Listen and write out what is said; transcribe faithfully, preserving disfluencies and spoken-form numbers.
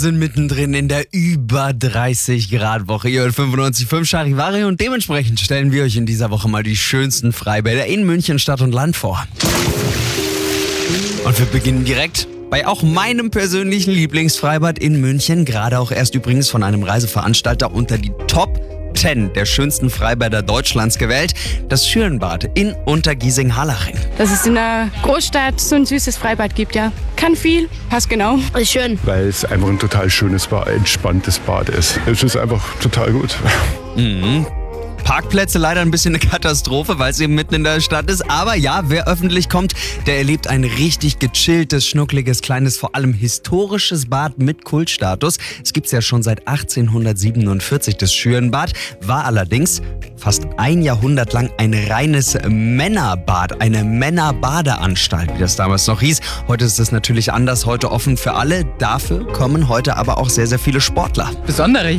Sind mittendrin in der über dreißig Grad Woche. Ihr hört fünfundneunzig Komma fünf Charivari und dementsprechend stellen wir euch in dieser Woche mal die schönsten Freibäder in München Stadt und Land vor. Und wir beginnen direkt bei auch meinem persönlichen Lieblingsfreibad in München. Gerade auch erst übrigens von einem Reiseveranstalter unter die Top zehn der schönsten Freibäder Deutschlands gewählt. Das Schürenbad in Untergiesing-Harlaching. Dass es in einer Großstadt so ein süßes Freibad gibt, ja. Kann viel, passt genau. Ist schön. Weil es einfach ein total schönes, entspanntes Bad ist. Es ist einfach total gut. Mhm. Parkplätze leider ein bisschen eine Katastrophe, weil es eben mitten in der Stadt ist. Aber ja, wer öffentlich kommt, der erlebt ein richtig gechilltes, schnuckliges, kleines, vor allem historisches Bad mit Kultstatus. Es gibt es ja schon seit achtzehnhundertsiebenundvierzig, das Schürenbad, war allerdings fast ein Jahrhundert lang ein reines Männerbad, eine Männerbadeanstalt, wie das damals noch hieß. Heute ist es natürlich anders, heute offen für alle. Dafür kommen heute aber auch sehr, sehr viele Sportler. Besondere